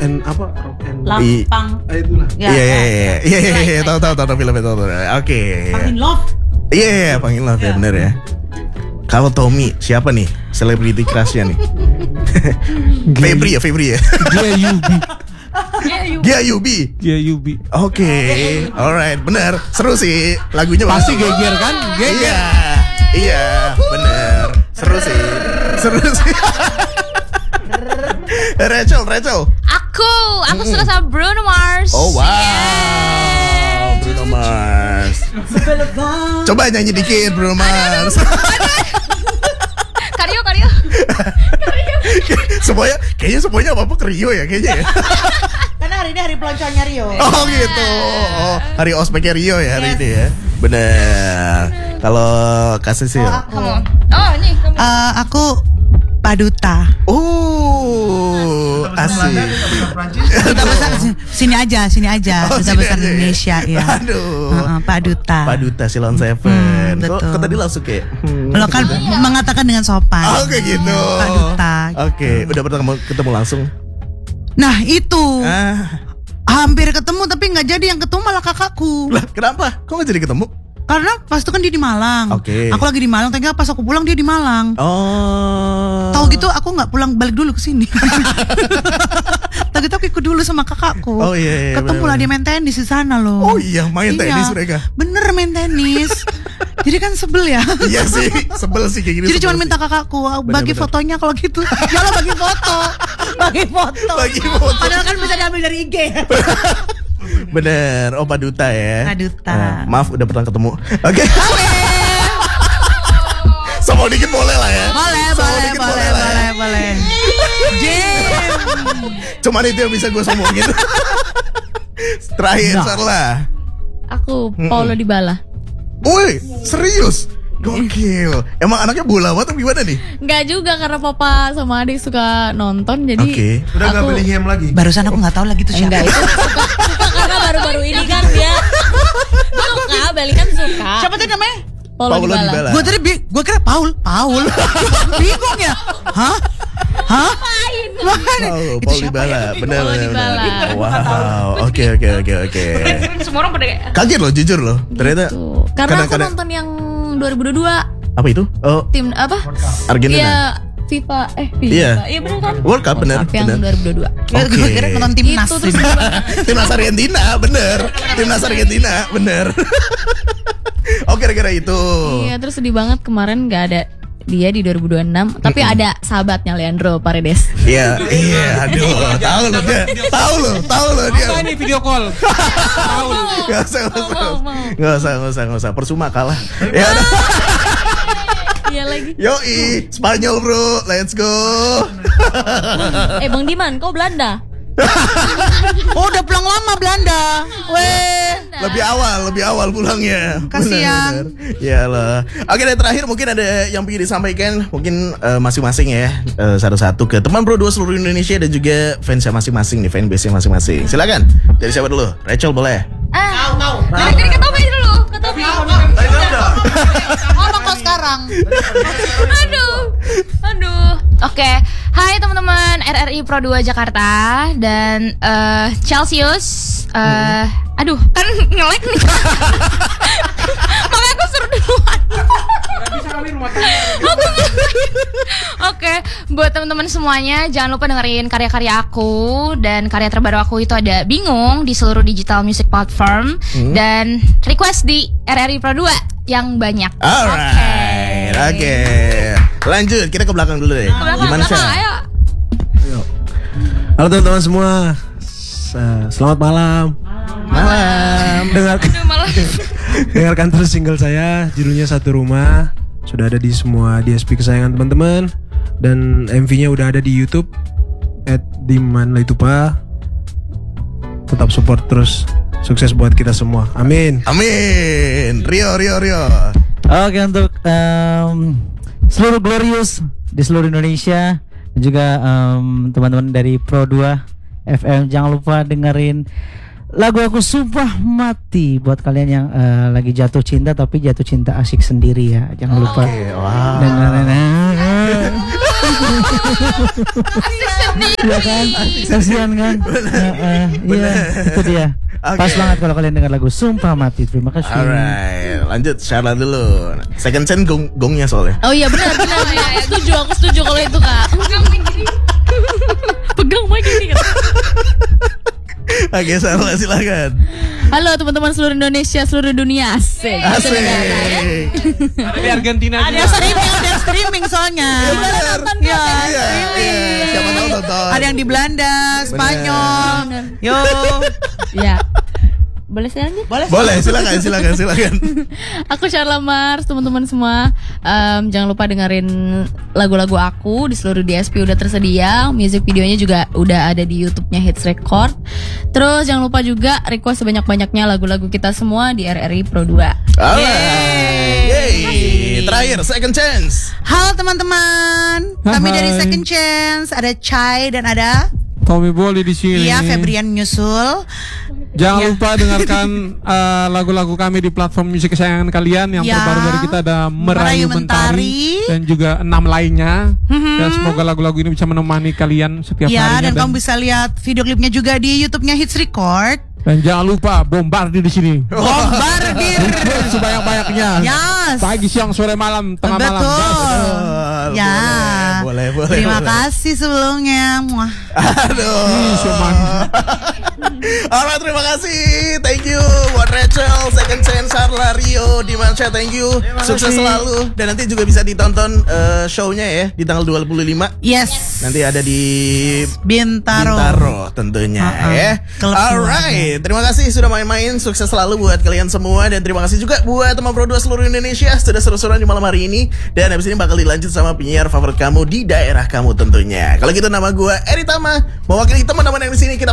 Lapang. Itulah. Iya, tahu film itu. Oke. Pangin Love. Iya, Pangin Love ya benar ya. Kalau Tommy, siapa nih selebriti crush-nya nih? Febri ya. Gia Yubi. Oke, alright, benar. Seru sih lagunya. Pasti geger kan? Geger. Iya, benar. Seru sih. Rachel. Aku suka sama Bruno Mars. Oh wow, Bruno Mars. Coba nyanyi dikit Bruno Mars. Karyo. Semuanya apa ke Rio ya kayaknya ya. Karena hari ini hari peloncoannya Rio. Oh gitu. Oh, hari ospeknya Rio ya hari ini ya. Bener. Kalau kasih sih. Kamu. Oh, nih kamu. Aku Paduta. Asik. Duta besar sini aja. Duta besar Indonesia ya. Aduh. Paduta Silon Seven. Betul. Kok tadi langsung kayak lo kan mengatakan dengan sopan. Oh kayak gitu. Paduta. Oke, udah pernah ketemu langsung? Nah itu hampir ketemu tapi nggak jadi, yang ketemu malah kakakku. Lah kenapa? Kok nggak jadi ketemu? Karena pas itu kan dia di Malang. Oke. Aku lagi di Malang, ternyata pas aku pulang dia di Malang. Oh. Tahu gitu aku nggak pulang, balik dulu ke sini. Tahu gitu aku ikut dulu sama kakakku. Oh iya. Ketemu lah dia main tenis di sana loh. Oh iya, main tenis mereka. Bener main tenis. Jadi kan sebel ya. Iya sih, sebel sih kayak gini. Jadi cuma minta kakakku bagi fotonya kalau gitu. Ya lo bagi foto. Bagi foto. Padahal kan bisa diambil dari IG. Bener, Paduta ya. Paduta. Maaf udah pernah ketemu. Oke. Sombong dikit boleh lah ya. Boleh. Jim. Cuman itu yang bisa gue sombongin. Terakhir Sarla. Aku Paulo Dybala. Woi, serius? Gokil. Emang anaknya bola atau gimana nih? Enggak juga, karena papa sama adik suka nonton. Jadi Udah gak Bellingham lagi. Barusan aku nggak tahu lagi tuh siapa. Enggak, itu suka karena baru-baru ini kan dia suka, Bellingham suka. Siapa tuh namanya? Paulo Dybala. Gue kira Paul. Bingung ya? Hah? Paul Dybala, bener. Wow, oke. Semua orang pada kaget loh, jujur loh. Ternyata. Gitu. Karena aku nonton yang 2022. Apa itu? Oh, tim apa? Argentina. Iya, FIFA. Iya benar kan? World Cup benar. Yang 2022. Gue kira nonton timnas. Itu terus Timnas Argentina, bener. Oh, kira-kira itu. Iya, terus sedih banget kemarin gak ada dia di 2026. Tapi ada sahabatnya Leandro Paredes. Iya, aduh, tahu loh dia. Apa ini video call? Nggak usah. Persuma kalah. Ya udah. Iya lagi. Yoi, Spanyol bro, let's go. Bang Diman, kau Belanda? Oh, udah pulang lama Belanda. Lebih awal pulangnya. Kasian. Ya lah. Oke, dan terakhir mungkin ada yang ingin disampaikan, mungkin masing-masing ya, satu-satu ke teman Pro 2 seluruh Indonesia dan juga fansnya masing-masing nih, fanbase-nya masing-masing. Silakan. Dari siapa dulu? Rachel boleh. Dari Ketomi dulu. Ngomong kok sekarang. Aduh. Oke. Hai teman-teman RRI Pro 2 Jakarta dan Celsius. Aduh, kan nge-lag nih. Makanya aku suruh duluan. Oke, buat teman-teman semuanya, jangan lupa dengerin karya-karya aku. Dan karya terbaru aku itu ada Bingung di seluruh digital music platform. Dan request di RRI Pro 2 yang banyak. Alright, oke. Lanjut, kita ke belakang dulu deh. Gimana sih? Ayo. Halo teman-teman semua. Selamat malam. Dengarkan terus single saya, judulnya Satu Rumah. Sudah ada di semua DSP kesayangan teman-teman. Dan MV-nya udah ada di YouTube @dimanlaitupa. Tetap support terus. Sukses buat kita semua. Amin. Rio. Oke, untuk seluruh Glorious di seluruh Indonesia dan juga teman-teman dari Pro 2 FM, jangan lupa dengerin lagu aku Sumpah Mati buat kalian yang lagi jatuh cinta tapi jatuh cinta asik sendiri ya. Jangan lupa dengerin. Iya kan? Kasihan kan? Iya, itu dia. Oke. Pas banget kalau kalian dengar lagu Sumpah Mati. Terima kasih. Alright, lanjut Syarla dulu. Second chance gongnya soalnya. Oh iya benar. Aku setuju kalau itu Kak. Pegang mic ini kan. Oke, Syarla silakan. Halo teman-teman seluruh Indonesia, seluruh dunia. Asik. Asik. Ada di Argentina Ada streaming soalnya. Iya, siapa tahu tonton. Ada yang di Belanda, Spanyol. Yo. Ya. Boleh saya lanjut? Boleh, silakan. Aku Syarla Mars, teman-teman semua. Jangan lupa dengerin lagu-lagu aku di seluruh DSP udah tersedia. Music videonya juga udah ada di YouTube-nya Hits Record. Terus jangan lupa juga request sebanyak-banyaknya lagu-lagu kita semua di RRI Pro 2. Yeay. Terakhir Second Chance. Halo teman-teman. Kami Hai. dari Second Chance, ada Chai dan ada Tommy Bolly di sini. Iya, Febrian nyusul. Jangan Iya. lupa dengarkan lagu-lagu kami di platform musik kesayangan kalian. Yang Ya. terbaru dari kita ada Merayu Mentari dan juga 6 lainnya. Dan semoga lagu-lagu ini bisa menemani kalian setiap Ya, harinya. dan kamu bisa lihat video klipnya juga di YouTube-nya Hits Record. Dan jangan lupa bombardir di sini. Bombardir. Sebanyak-banyaknya. Yes. Pagi, siang, sore, malam, tengah malam. Betul. Ya. Boleh. Terima kasih sebelumnya. Muah. Aduh. Ih, cuman. Alright, terima kasih. Thank you buat Rachel, Second Chance, Syarla, Rio, Dimansya, thank you. Sukses selalu. Dan nanti juga bisa ditonton show-nya ya di tanggal 25. Yes. Nanti ada di Bintaro. tentunya Uh-uh. ya. Klub Alright, terima kasih sudah main-main. Sukses selalu buat kalian semua. Dan terima kasih juga buat teman Pro 2 seluruh Indonesia sudah seru-seruan di malam hari ini. Dan habis ini bakal dilanjut sama penyiar favorit kamu di daerah kamu tentunya. Kalau gitu nama gue Eri Tama, mewakili teman-teman yang di sini. Kita